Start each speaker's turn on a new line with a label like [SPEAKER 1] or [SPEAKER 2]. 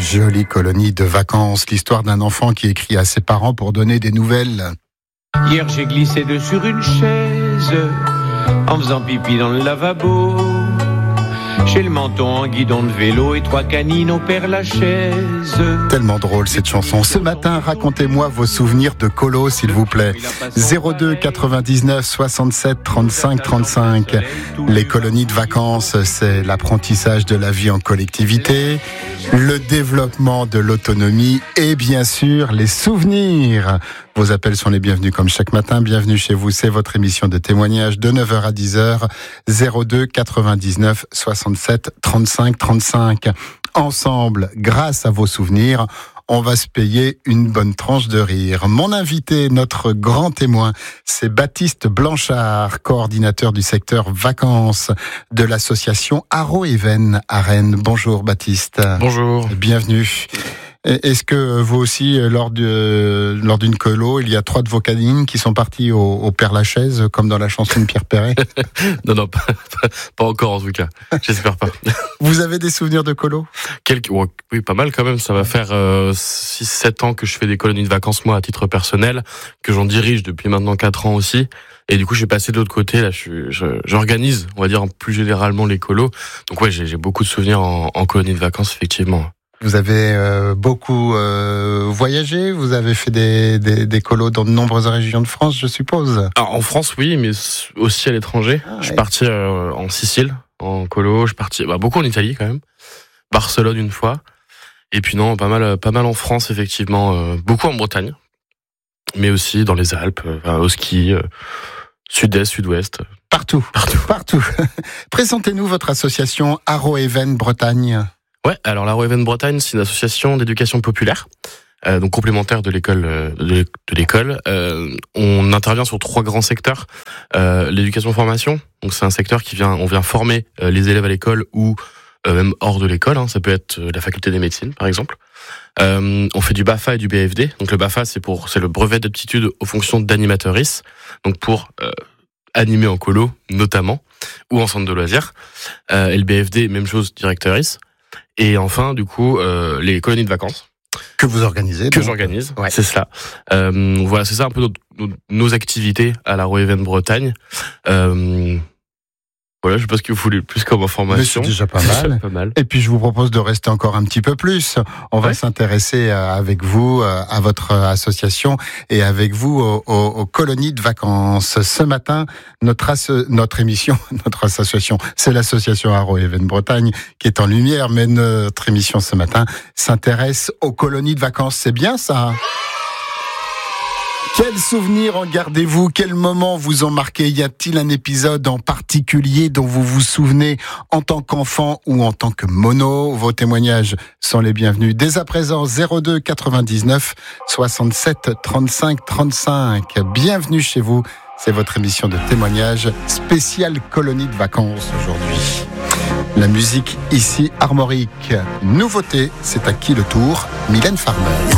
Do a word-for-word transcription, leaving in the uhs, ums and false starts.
[SPEAKER 1] Jolie colonie de vacances, l'histoire d'un enfant qui écrit à ses parents pour donner des nouvelles.
[SPEAKER 2] Hier j'ai glissé de sur une chaise en faisant pipi dans le lavabo. J'ai le menton en guidon de vélo et trois canines au Père-Lachaise.
[SPEAKER 1] Tellement drôle cette chanson. Ce matin, racontez-moi vos souvenirs de colo, s'il vous plaît. zéro deux quatre-vingt-dix-neuf soixante-sept trente-cinq trente-cinq. Les colonies de vacances, c'est l'apprentissage de la vie en collectivité, le développement de l'autonomie et bien sûr les souvenirs. Vos appels sont les bienvenus comme chaque matin. Bienvenue chez vous, c'est votre émission de témoignage de neuf heures à dix heures. zéro deux quatre-vingt-dix-neuf soixante-sept trente-cinq trente-cinq. Ensemble, grâce à vos souvenirs, on va se payer une bonne tranche de rire. Mon invité, notre grand témoin, c'est Baptiste Blanchard, coordinateur du secteur vacances de l'association Haro Even à Rennes. Bonjour Baptiste.
[SPEAKER 3] Bonjour.
[SPEAKER 1] Bienvenue. Est-ce que vous aussi, lors, de, lors d'une colo, il y a trois de vos canines qui sont partis au, au Père-Lachaise, comme dans la chanson de Pierre Perret?
[SPEAKER 3] Non, non, pas, pas, pas encore en tout cas. J'espère pas.
[SPEAKER 1] Vous avez des souvenirs de colo?
[SPEAKER 3] Quelques, oui, pas mal quand même. Ça va faire euh, six sept ans que je fais des colonies de vacances, moi, à titre personnel, que j'en dirige depuis maintenant quatre ans aussi. Et du coup, j'ai passé de l'autre côté. Là, je, je, j'organise, on va dire, plus généralement les colos. Donc ouais, j'ai, j'ai beaucoup de souvenirs en, en colonies de vacances, effectivement.
[SPEAKER 1] Vous avez euh, beaucoup euh, voyagé, vous avez fait des, des, des colos dans de nombreuses régions de France, je suppose.
[SPEAKER 3] Alors, en France, oui, mais aussi à l'étranger. Ah, je suis ouais. parti euh, en Sicile, en colo. Je suis parti bah, beaucoup en Italie quand même. Barcelone une fois. Et puis non, pas mal, pas mal en France, effectivement. Euh, beaucoup en Bretagne, mais aussi dans les Alpes, euh, au ski, euh, sud-est, sud-ouest.
[SPEAKER 1] Partout, partout, partout. Présentez-nous votre association Haro Even Bretagne.
[SPEAKER 3] Ouais, alors la Haro Even Bretagne, c'est une association d'éducation populaire, euh, donc complémentaire de l'école. Euh, de, de l'école. Euh, on intervient sur trois grands secteurs. Euh, l'éducation-formation, donc c'est un secteur qui vient, on vient former euh, les élèves à l'école ou euh, même hors de l'école. Hein, ça peut être la faculté des médecines, par exemple. Euh, on fait du BAFA et du B F D. Donc le BAFA, c'est pour, c'est le brevet d'aptitude aux fonctions d'animatrice, donc pour euh, animer en colo, notamment, ou en centre de loisirs. Euh, et le B F D, même chose, directrice. Et enfin, du coup, euh, les colonies de vacances.
[SPEAKER 1] Que vous organisez.
[SPEAKER 3] Que donc. j'organise,
[SPEAKER 1] ouais.
[SPEAKER 3] C'est cela. Euh, voilà, c'est ça un peu notre, nos, nos activités à la Haro Even Bretagne. Euh, voilà, je sais pas ce que vous voulez plus comme information.
[SPEAKER 1] Mais c'est déjà pas mal.
[SPEAKER 3] pas mal.
[SPEAKER 1] Et puis je vous propose de rester encore un petit peu plus. On va ouais. s'intéresser avec vous à votre association et avec vous aux, aux, aux colonies de vacances. Ce matin, notre asso- notre émission, notre association, c'est l'association Haro Even Bretagne qui est en lumière, mais notre émission ce matin s'intéresse aux colonies de vacances. C'est bien ça? Quels souvenirs en gardez-vous? Quels moments vous ont marqué? Y a-t-il un épisode en particulier dont vous vous souvenez en tant qu'enfant ou en tant que mono? Vos témoignages sont les bienvenus. Dès à présent, zéro deux quatre-vingt-dix-neuf soixante-sept trente-cinq trente-cinq. Bienvenue chez vous. C'est votre émission de témoignages spéciale colonie de vacances aujourd'hui. La musique ici, Armorique. Nouveauté, c'est à qui le tour? Mylène Farmer.